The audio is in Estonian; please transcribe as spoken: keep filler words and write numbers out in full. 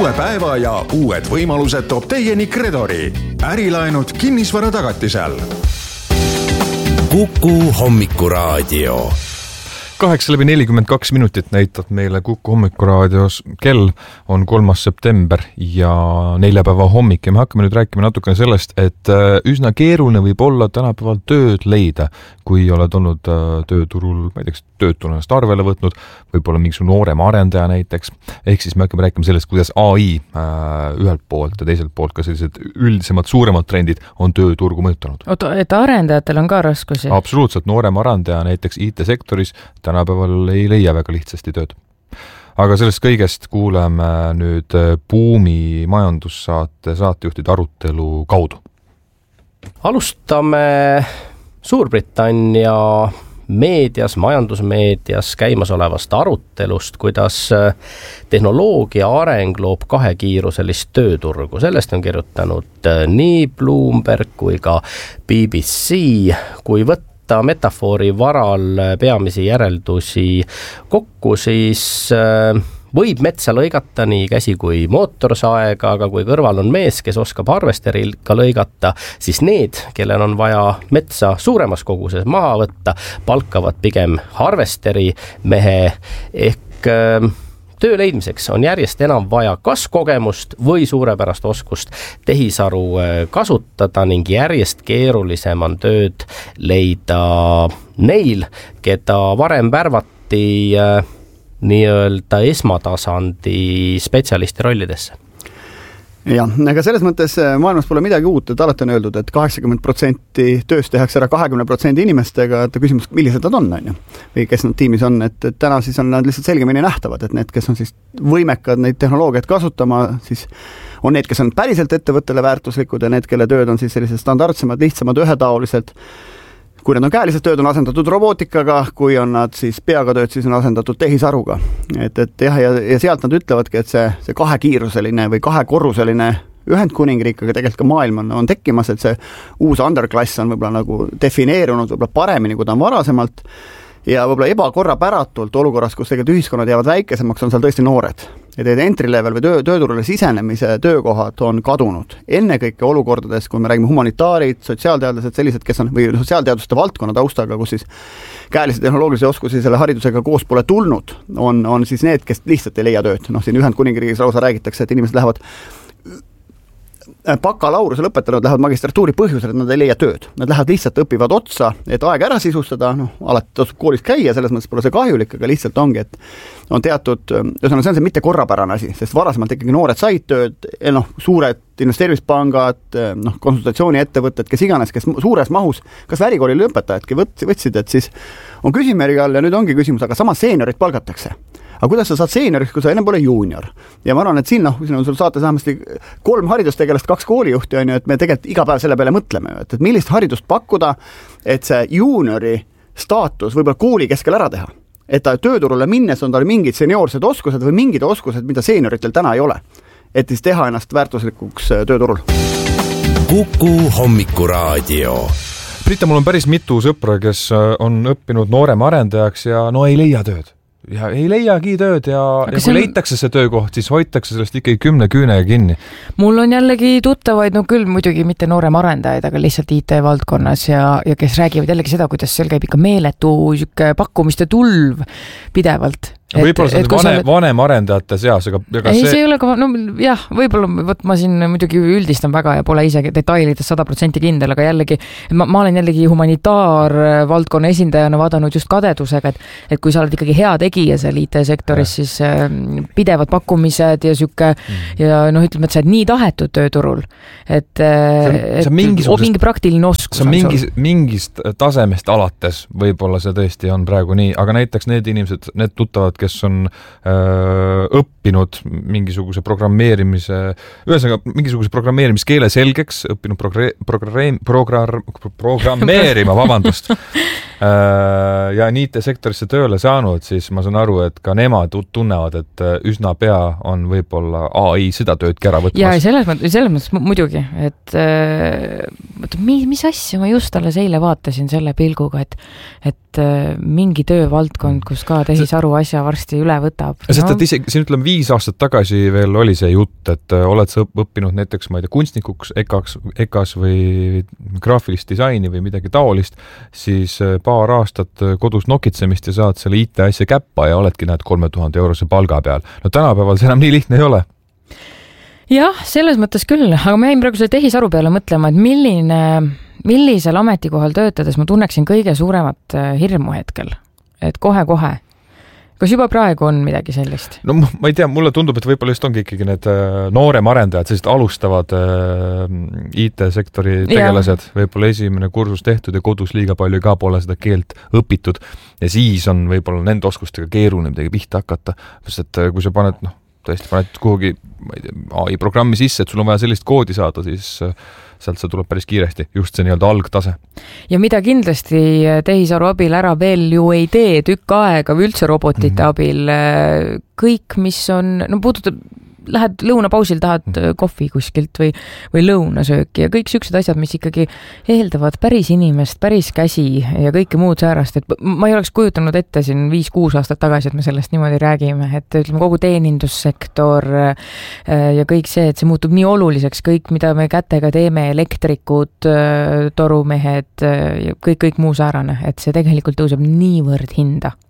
uue päeva ja uued võimalused toob teieni Kredori. Ärilaenud kinnisvara tagatisel. Kuku hommikuraadio. Kaheksa läbi nelikümmend kaks minutit näitab meile Kuku hommikuraadios. Kell on kolmas september ja neljapäeva hommik ja me hakkame nüüd rääkima natukene sellest, et üsna keeruline võib olla tänapäeval tööd leida, kui oled olnud tööturul, näiteks töötuna ennast arvele võtnud, võib-olla mingisugune noorem arendaja näiteks. Ehk siis me hakkame rääkima sellest, kuidas A I ühelt poolt ja teiselt poolt ka sellised üldisemad, suuremad trendid on tööturgu mõjutanud. Oota, et arendajatel on ka raskusi? Absoluutselt, noorem arendaja näiteks I T-sektoris tänapäeval ei leia väga lihtsasti tööd. Aga sellest kõigest kuuleme nüüd Buumi majandussaate saatejuhtide arutelu kaudu. Alustame Suurbritannia meedias, majandusmeedias käimas olevast arutelust, kuidas tehnoloogia areng loob kahekiiruselist tööturgu. Sellest on kirjutanud nii Bloomberg kui ka B B C, kui võtta metafoori varal peamisi järeldusi kokku, siis võib metsa lõigata nii käsi kui mootorsaega, aga kui kõrval on mees, kes oskab harvesteriga ka lõigata, siis need, kellel on vaja metsa suuremas koguses maha võtta, palkavad pigem harvesteri mehe ehk töö leidmiseks on järjest enam vaja kas kogemust või suurepärast oskust tehisaru kasutada ning järjest keerulisem on tööd leida neil, keda varem värvati nii-öelda esmatasandi spetsialisti rollidesse. Jah, aga selles mõttes maailmas pole midagi uut, et alati on öeldud, et kaheksakümmend protsenti tööst tehakse ära kahekümne protsendi inimestega, et küsimus, millised nad on, on ju? Või kes nad tiimis on, et, et täna siis on nad lihtsalt selgemini nähtavad, et need, kes on siis võimekad neid tehnoloogiat kasutama, siis on need, kes on päriselt ettevõttele väärtuslikud ja need, kelle tööd on siis sellised standardsemad, lihtsamad, ühetaoliselt. Kui nad on käelised tööd, on asendatud robootikaga, kui on nad siis peaga tööd, siis on asendatud tehisaruga. Et, et jah, ja, ja sealt nad ütlevadki, et see, see kahekiiruseline või kahekorruseline Ühendkuningriik, aga tegelikult ka maailm on, on tekkimas, et see uus underklass on võib-olla nagu defineerunud võib-olla paremini, kui ta on varasemalt ja võib-olla ebakorrapäratult olukorras, kus tegelikult ühiskonnad jäävad väikesemaks, on seal tõesti noored. Ja teed entry level või töö, tööturule sisenemise töökohad on kadunud. Ennekõike olukordades, kui me räägime humanitaarid, sotsiaalteadlased, sellised, kes on, või sotsiaalteaduste valdkonna taustaga, kus siis käelise tehnoloogilise oskusi selle haridusega koos pole tulnud, on, on siis need, kes lihtsalt ei leia tööd. Noh, siin Ühendkuningriigis lausa räägitakse, et inimesed lähevad bakalaureuse lõpetanud, lähevad magistratuuri põhjusel, et nad ei leia tööd. Nad lähevad lihtsalt õpivad otsa, et aeg ära sisustada, noh, alati tasub koolis käia, selles mõttes pole see kahjulik, aga lihtsalt ongi, et on teatud, ühesõnaga see on see mitte korrapärane asi, sest varasemalt ikkagi noored said tööd, noh, suured investeerimispangad, noh, konsultatsiooniettevõtted, kes iganes, kes suures mahus, kas värikooli lõpetajadki võtsid, et siis on küsimärgi all ja nüüd ongi küsimus, aga samas seeniorid palgatakse. Aga kuidas sa saad seenioriks, kui sa enne pole juunior? Ja ma arvan, et siin, noh, siin on sul saates vähemasti kolm haridustegelast, kaks koolijuhti, on ju, et me tegelikult iga päev selle peale mõtleme, et, et millist haridust pakkuda, et see juuniori staatus võib-olla kooli keskel ära teha. Et ta tööturule minnes on tal mingid senioorsed oskused või mingid oskused, mida seenioritel täna ei ole. Et siis teha ennast väärtuslikuks tööturul. Kuku hommikuraadio. Brita, mul on päris mitu sõpra, kes on õppinud noorem arendajaks ja no ei leia tööd. Ja ei leiagi tööd ja, ja kui on... leitakse see töökoht, siis hoitakse sellest ikkagi kümne küünega kinni. Mul on jällegi tuttavaid, no küll muidugi mitte noorem arendajaid, aga lihtsalt I T-valdkonnas ja, ja kes räägivad jällegi seda, kuidas seal käib ikka meeletu pakkumiste tulv pidevalt. Võib-olla see on vanem, oled... vanem arendajate seas, aga, aga ei, see... see ei ole ka, no jah, võib-olla võt, ma siin muidugi üldistan väga ja pole isegi detailides sada protsenti kindel, aga jällegi, ma, ma olen jällegi humanitaarvaldkonna esindajana vaadanud just kadedusega, et, et kui sa oled ikkagi hea tegija seal I T-sektoris, siis äh, pidevad pakkumised ja süke, mm. ja noh, ütleme, et sa oled nii tahetud tööturul, et, et mingi praktiline oskus on mingis, mingist tasemest alates, võib-olla see tõesti on praegu nii, aga näiteks need inimesed, need tuttavad, kes on öö, õppinud mingisuguse programmeerimise, ühesõnaga mingisuguse programmeerimiskeele selgeks, õppinud progre, progre, progra, programmeerima, vabandust, ja on I T-sektorisse tööle saanud, siis ma saan aru, et ka nemad tunnevad, et üsna pea on võib-olla A I seda töödki ära võtmas. Ja selles mõttes, selles mõttes muidugi, et äh, mis, mis asja ma just alles eile vaatasin selle pilguga, et, et äh, mingi töövaldkond, kus ka tehisaru asja varsti üle võtab. Sest no. et isegi, siin ütleme viis aastat tagasi veel oli see jutt, et oled sa õppinud näiteks, ma ei tea, kunstnikuks, ekaks, ekas või graafilist disaini või midagi taolist, siis paar aastat kodus nokitsemist ja saad selle I T asja käppa ja oledki näed kolme tuhande eurose palga peal. No tänapäeval see enam nii lihtne ei ole. Jah, selles mõttes küll, aga ma jäin praegu selle tehisaru peale mõtlema, et milline, millisel ametikohal töötades ma tunneksin kõige suuremat hirmu hetkel, et kohe-kohe. Kas juba praegu on midagi sellist? No ma ei tea, mulle tundub, et võib-olla just ongi ikkagi need noorem arendajad, sellised alustavad I T-sektori tegelased, võib-olla esimene kursus tehtud ja kodus liiga palju ka pole seda keelt õpitud ja siis on võib-olla nende oskustega keeruline midagi pihta hakata, sest et kui sa paned, noh, tõesti paned kuhugi ma ei tea, A I programmi sisse, et sul on vaja sellist koodi saada, siis sealt see tuleb päris kiiresti, just see nii-öelda algtase. Ja mida kindlasti tehisaru abil ära veel ju ei tee tükk aega või üldse robotite mm-hmm. abil, kõik, mis on, no puudutab, lähed lõunapausil, tahad kohvi kuskilt või, või lõunasööki ja kõik siuksed asjad, mis ikkagi eeldavad päris inimest, päris käsi ja kõike muud säärast, et ma ei oleks kujutanud ette siin viis-kuus aastat tagasi, et me sellest niimoodi räägime, et ütleme kogu teenindussektor ja kõik see, et see muutub nii oluliseks, kõik, mida me kätega teeme, elektrikud, torumehed ja kõik, kõik muu säärane, et see tegelikult tõuseb niivõrd hinda.